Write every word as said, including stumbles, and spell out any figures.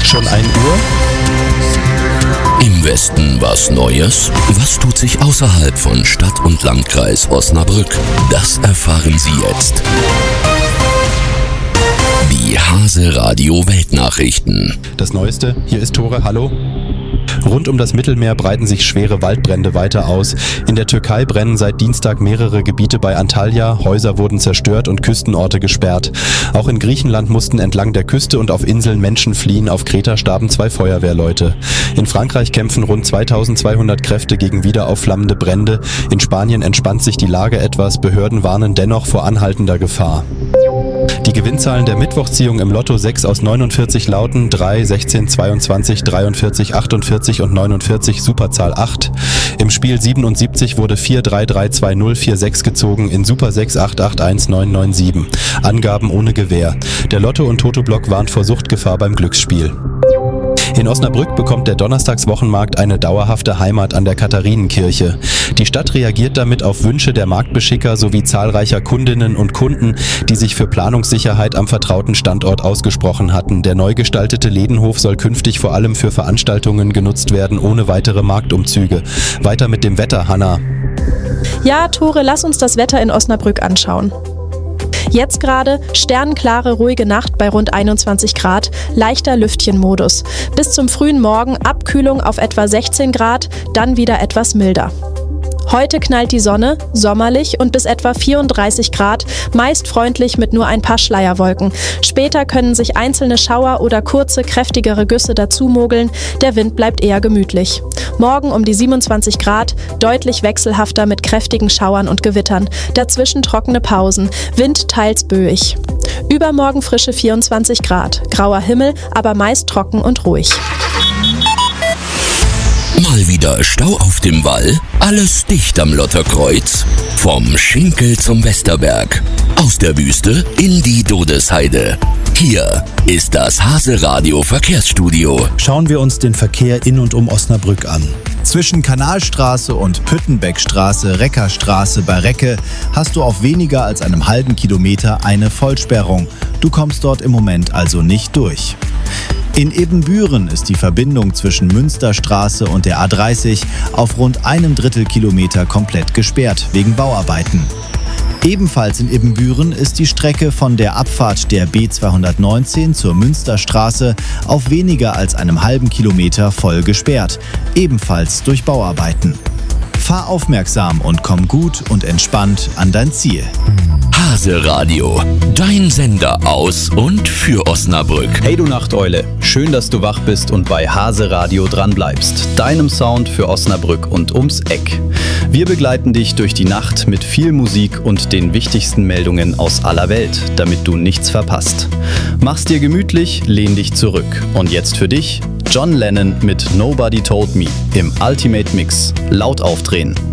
Schon ein Uhr? Im Westen was Neues? Was tut sich außerhalb von Stadt und Landkreis Osnabrück? Das erfahren Sie jetzt. Die Hase Radio Weltnachrichten. Das Neueste, hier ist Tore, hallo. Rund um das Mittelmeer breiten sich schwere Waldbrände weiter aus. In der Türkei brennen seit Dienstag mehrere Gebiete bei Antalya, Häuser wurden zerstört und Küstenorte gesperrt. Auch in Griechenland mussten entlang der Küste und auf Inseln Menschen fliehen, auf Kreta starben zwei Feuerwehrleute. In Frankreich kämpfen rund zweitausendzweihundert Kräfte gegen wiederaufflammende Brände. In Spanien entspannt sich die Lage etwas, Behörden warnen dennoch vor anhaltender Gefahr. Die Gewinnzahlen der Mittwochsziehung im Lotto sechs aus neunundvierzig lauten drei, sechzehn, zweiundzwanzig, dreiundvierzig, achtundvierzig und neunundvierzig, Superzahl acht. Im Spiel siebenundsiebzig wurde vier drei drei zwei null vier sechs gezogen, in Super sechs acht acht eins neun neun sieben. Angaben ohne Gewähr. Der Lotto- und Toto-Block warnt vor Suchtgefahr beim Glücksspiel. In Osnabrück bekommt der Donnerstagswochenmarkt eine dauerhafte Heimat an der Katharinenkirche. Die Stadt reagiert damit auf Wünsche der Marktbeschicker sowie zahlreicher Kundinnen und Kunden, die sich für Planungssicherheit am vertrauten Standort ausgesprochen hatten. Der neu gestaltete Lädenhof soll künftig vor allem für Veranstaltungen genutzt werden, ohne weitere Marktumzüge. Weiter mit dem Wetter, Hanna. Ja, Tore, lass uns das Wetter in Osnabrück anschauen. Jetzt gerade sternenklare, ruhige Nacht bei rund einundzwanzig Grad, leichter Lüftchenmodus. Bis zum frühen Morgen Abkühlung auf etwa sechzehn Grad, dann wieder etwas milder. Heute knallt die Sonne, sommerlich und bis etwa vierunddreißig Grad, meist freundlich mit nur ein paar Schleierwolken. Später können sich einzelne Schauer oder kurze, kräftigere Güsse dazumogeln, der Wind bleibt eher gemütlich. Morgen um die siebenundzwanzig Grad, deutlich wechselhafter mit kräftigen Schauern und Gewittern, dazwischen trockene Pausen, Wind teils böig. Übermorgen frische vierundzwanzig Grad, grauer Himmel, aber meist trocken und ruhig. Mal wieder Stau auf dem Wall, alles dicht am Lotterkreuz. Vom Schinkel zum Westerberg, aus der Wüste in die Dodesheide. Hier ist das Hase Radio Verkehrsstudio. Schauen wir uns den Verkehr in und um Osnabrück an. Zwischen Kanalstraße und Püttenbeckstraße, Reckerstraße bei Recke hast du auf weniger als einem halben Kilometer eine Vollsperrung. Du kommst dort im Moment also nicht durch. In Ebenbüren ist die Verbindung zwischen Münsterstraße und der A dreißig auf rund einem Drittel Kilometer komplett gesperrt, wegen Bauarbeiten. Ebenfalls in Ebenbüren ist die Strecke von der Abfahrt der B zweihundertneunzehn zur Münsterstraße auf weniger als einem halben Kilometer voll gesperrt, ebenfalls durch Bauarbeiten. Fahr aufmerksam und komm gut und entspannt an dein Ziel. Hase Radio, dein Sender aus und für Osnabrück. Hey du Nachteule, schön, dass du wach bist und bei Hase Radio dranbleibst, deinem Sound für Osnabrück und ums Eck. Wir begleiten dich durch die Nacht mit viel Musik und den wichtigsten Meldungen aus aller Welt, damit du nichts verpasst. Mach's dir gemütlich, lehn dich zurück. Und jetzt für dich, John Lennon mit Nobody Told Me im Ultimate Mix. Laut aufdrehen.